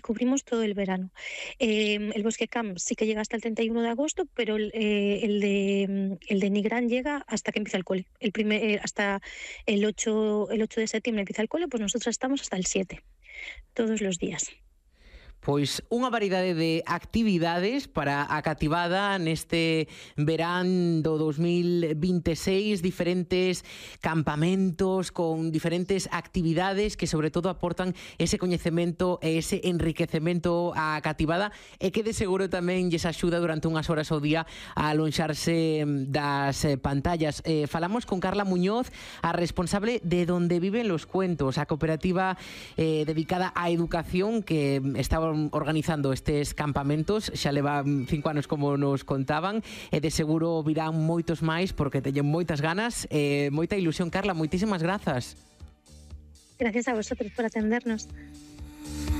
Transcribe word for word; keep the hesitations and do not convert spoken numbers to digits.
cubrimos todo el verano. Eh, el Bosque Camp sí que llega hasta el treinta y uno de agosto, pero el, eh, el de el de Nigrán llega hasta que empieza el cole. El primer, eh, hasta el ocho, el ocho de septiembre empieza el cole, pues nosotros estamos hasta el siete, todos los días. Pois unha variedade de actividades para a cativada neste verán do dos mil vinte e seis, diferentes campamentos con diferentes actividades que sobre todo aportan ese coñecemento e ese enriquecemento á cativada e que de seguro tamén lles axuda durante unhas horas ao día a alonxarse das pantallas. Eh, falamos con Carla Muñoz, a responsable de Donde Viven los Cuentos, a cooperativa eh, dedicada á educación que estaba organizando estes campamentos, xa leva cinco anos como nos contaban, e de seguro virán moitos máis porque teñen moitas ganas e moita ilusión. Carla, moitísimas grazas. Gracias a vosotros por atendernos.